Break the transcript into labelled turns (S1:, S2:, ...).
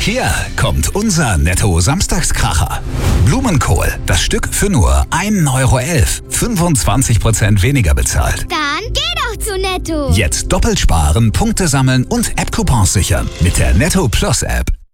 S1: Hier kommt unser Netto-Samstagskracher. Blumenkohl, das Stück für nur 1,11 €. 25% weniger bezahlt.
S2: Dann geh doch zu Netto.
S1: Jetzt doppelt sparen, Punkte sammeln und App-Coupons sichern mit der Netto Plus App.